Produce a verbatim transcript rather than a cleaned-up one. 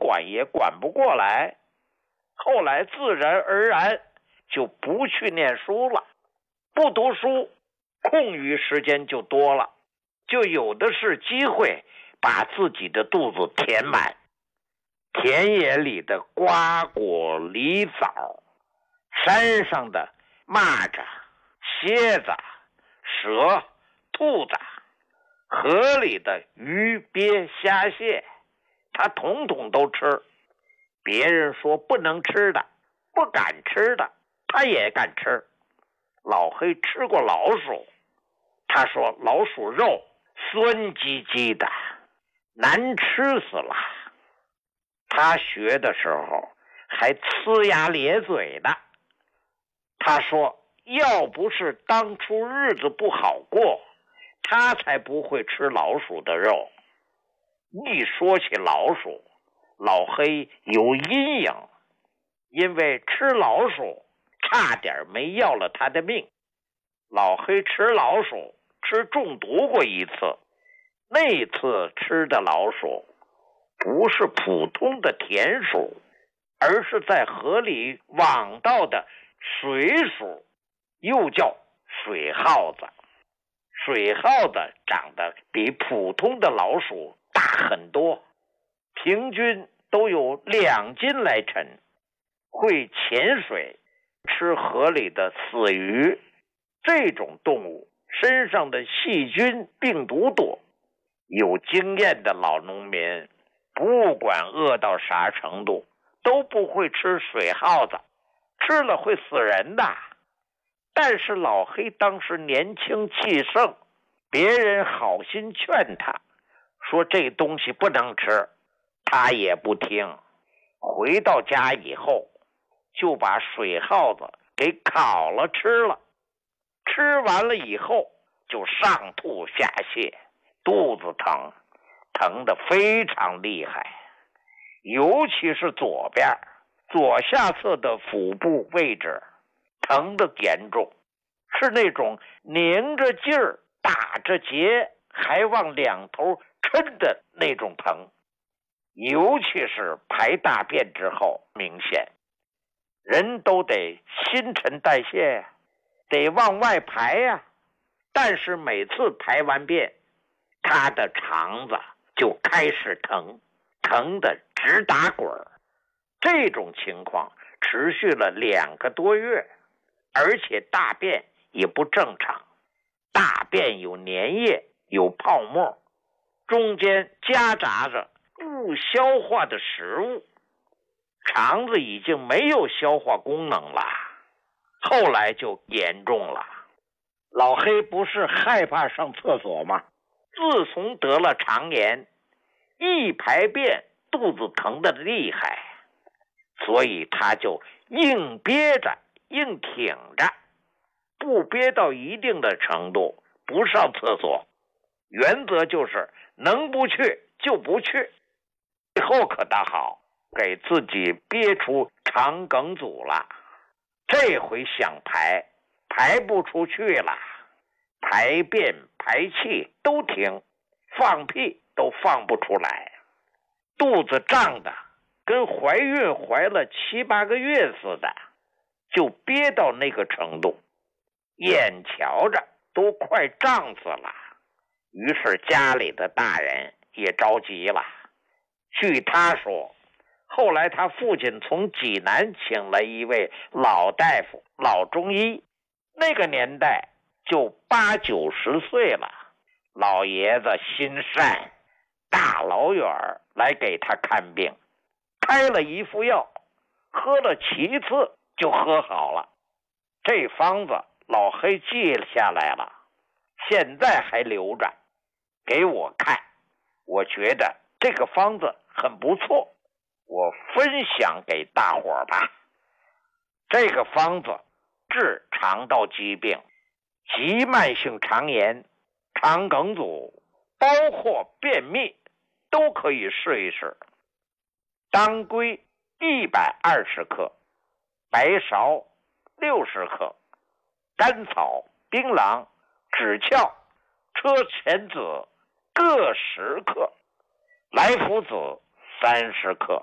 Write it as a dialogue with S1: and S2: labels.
S1: 管也管不过来，后来自然而然就不去念书了，不读书，空余时间就多了，就有的是机会把自己的肚子填满。田野里的瓜果梨枣，山上的蚂蚱、蝎子、蛇、兔子，河里的鱼鳖虾蟹，他统统都吃。别人说不能吃的，不敢吃的，他也敢吃。老黑吃过老鼠，他说老鼠肉酸唧唧的，难吃死了。他学的时候还呲牙咧嘴的。他说要不是当初日子不好过，他才不会吃老鼠的肉。一说起老鼠，老黑有阴影，因为吃老鼠差点没要了他的命。老黑吃老鼠吃中毒过一次，那次吃的老鼠不是普通的田鼠，而是在河里网到的水鼠，又叫水耗子。水耗子长得比普通的老鼠大很多，平均都有两斤来沉，会潜水，吃河里的死鱼。这种动物身上的细菌病毒多，有经验的老农民不管饿到啥程度都不会吃水耗子，吃了会死人的。但是老黑当时年轻气盛，别人好心劝他说这东西不能吃，他也不听。回到家以后就把水耗子给烤了吃了，吃完了以后就上吐下泻，肚子疼，疼得非常厉害，尤其是左边左下侧的腹部位置疼得严重，是那种拧着劲儿打着结还往两头抻的那种疼，尤其是排大便之后明显。人都得新陈代谢，得往外排呀、啊。但是每次排完便，他的肠子就开始疼，疼得直打滚。这种情况持续了两个多月，而且大便也不正常，大便有粘液，有泡沫，中间夹杂着不消化的食物，肠子已经没有消化功能了。后来就严重了。老黑不是害怕上厕所吗？自从得了肠炎，一排便肚子疼得厉害，所以他就硬憋着，硬挺着，不憋到一定的程度不上厕所，原则就是能不去就不去。以后可倒好，给自己憋出肠梗阻了，这回想排排不出去了，排便排气都停，放屁都放不出来，肚子胀的跟怀孕怀了七八个月似的，就憋到那个程度，眼瞧着都快胀死了。于是家里的大人也着急了。据他说，后来他父亲从济南请了一位老大夫，老中医，那个年代就八九十岁了，老爷子心善，大老远来给他看病，开了一副药，喝了七次就喝好了。这方子老黑记下来了，现在还留着给我看，我觉得这个方子很不错，我分享给大伙儿吧。这个方子治肠道疾病，急慢性肠炎、肠梗阻，包括便秘，都可以试一试。当归一百二十克，白芍六十克，甘草、槟榔、枳壳、车前子各十克，来福子三十克。